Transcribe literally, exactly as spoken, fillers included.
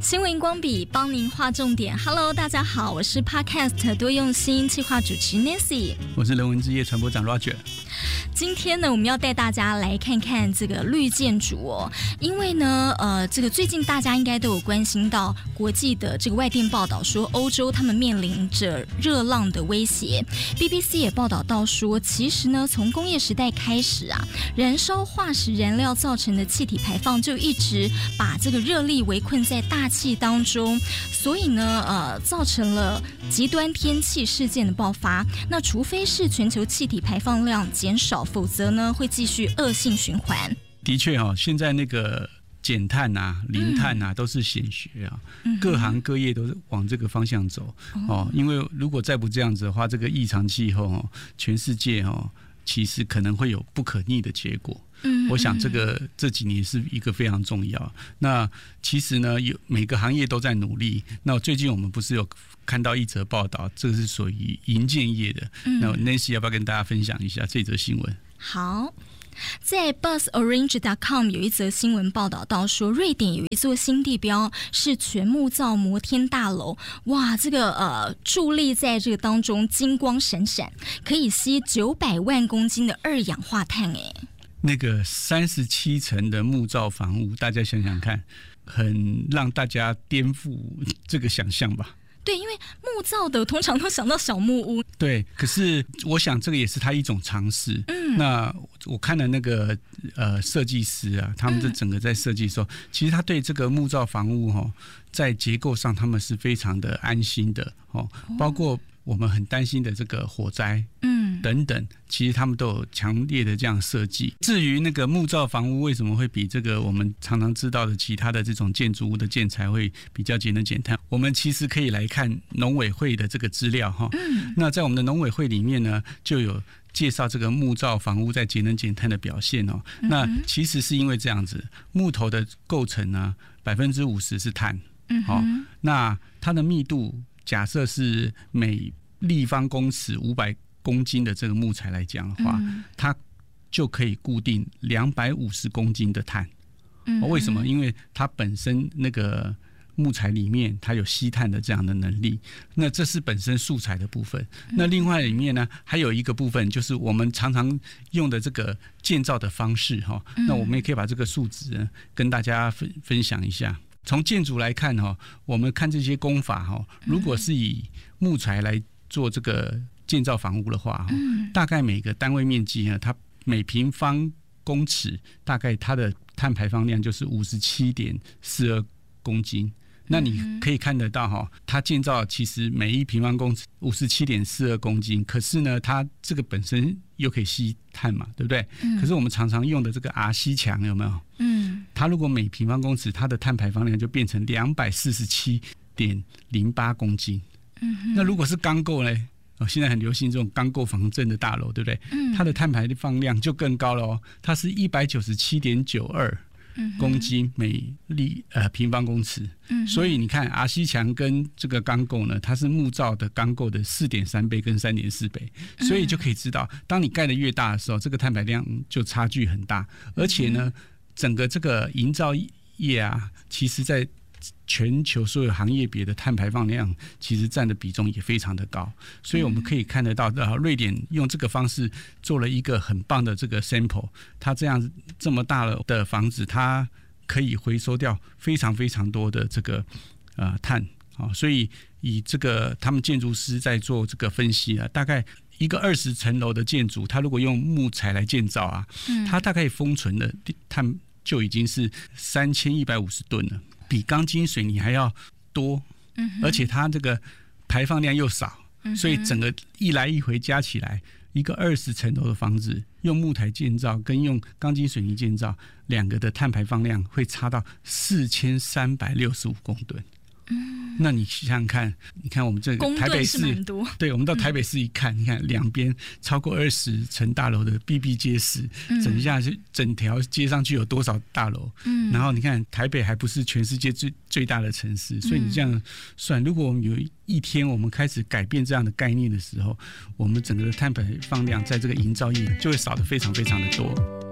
新闻荧光笔帮您画重点。 Hello， 大家好，我是 Podcast 多用心企划主持 Nancy， 我是人文之夜传播长 Roger。 今天呢，我们要带大家来看看这个绿建筑哦，因为呢，呃，这个最近大家应该都有关心到国际的这个外电报道说，欧洲他们面临着热浪的威胁。B B C 也报道到说，其实呢，从工业时代开始啊，燃烧化石燃料造成的气体排放就一直把这个热力围困在大气当中，所以呢，呃，造成了极端天气事件的爆发。那除非是全球气体排放量减少，否则呢会继续恶性循环。 的确哦，现在那个减碳啊、零碳啊、嗯、都是显学啊、嗯，各行各业都是往这个方向走、嗯、哦。因为如果再不这样子的话，这个异常气候哦，全世界哦，其实可能会有不可逆的结果。嗯，我想这个这几年是一个非常重要。那其实呢，有每个行业都在努力。那最近我们不是有看到一则报道，这个是属于营建业的。嗯、那 Nancy 要不要跟大家分享一下这则新闻？ 好。在 bus orange dot com 有一则新闻报道到说，瑞典有一座新地标是全木造摩天大楼，哇，这个呃伫立在这个当中金光闪闪，可以吸九百万公斤的二氧化碳哎。 那个三十七层的木造房屋，大家想想看，很让大家颠覆这个想象吧。 对，因为木造的通常都想到小木屋。 对，可是我想这个也是他一种尝试。嗯，那我看了那个呃设计师啊，他们这整个在设计的时候、嗯，其实他对这个木造房屋哈、哦，在结构上他们是非常的安心的哦，包括我们很担心的这个火灾，嗯，等等，其实他们都有强烈的这样设计。至于那个木造房屋为什么会比这个我们常常知道的其他的这种建筑物的建材会比较节能减碳，我们其实可以来看农委会的这个资料哈。嗯，那在我们的农委会里面呢，就有介绍这个木造房屋在节能减碳的表现哦。嗯、那其实是因为这样子，木头的构成呢，百分之五十是碳，嗯，好、哦，那它的密度。假设是每立方公尺五百公斤的这个木材来讲的话、嗯，它就可以固定两百五十公斤的碳、嗯。为什么？因为它本身那个木材里面它有吸碳的这样的能力。那这是本身素材的部分。嗯、那另外里面呢，还有一个部分就是我们常常用的这个建造的方式哈、嗯。那我们也可以把这个数值跟大家分分享一下。从建筑来看哈，我们看这些工法哈，如果是以木材来做这个建造房屋的话，嗯、大概每个单位面积呢，它每平方公尺大概它的碳排放量就是五十七点四二公斤。那你可以看得到哈，它建造其实每一平方公尺五十七点四二公斤，可是呢，它这个本身又可以吸碳嘛，对不对？嗯、可是我们常常用的这个 R C 墙有没有？嗯，它如果每平方公尺它的碳排放量就变成两百四十七点零八公斤。嗯，那如果是钢构呢？哦，现在很流行这种钢构防震的大楼，对不对？嗯，它的碳排放量就更高了哦，它是一百九十七点九二。公斤每立呃平方公尺、嗯，所以你看 R C 墙跟这个钢构呢，它是木造的钢构的四点三倍跟三点四倍，所以就可以知道，当你盖得越大的时候，这个碳排量就差距很大，而且呢，整个这个营造业啊，其实在全球所有行业别的碳排放量其实占的比重也非常的高，所以我们可以看得到，呃，瑞典用这个方式做了一个很棒的这个 sample， 它这样这么大的房子，它可以回收掉非常非常多的这个呃碳，哦，所以以这个他们建筑师在做这个分析啊，大概一个二十层楼的建筑，它如果用木材来建造啊，它大概封存的碳就已经是三千一百五十吨了。比钢筋水泥还要多，而且它这个排放量又少，所以整个一来一回加起来，一个二十层楼的房子用木材建造跟用钢筋水泥建造，两个的碳排放量会差到四千三百六十五公吨。嗯，那你想想看，你看我们这个台北市，对，我们到台北市一看，嗯、你看两边超过二十层大楼的比比皆是，嗯、整下去整条街上去有多少大楼？嗯，然后你看台北还不是全世界最最大的城市，所以你这样算，如果我们有一天我们开始改变这样的概念的时候，我们整个的碳排放量在这个营造业就会少得非常非常的多。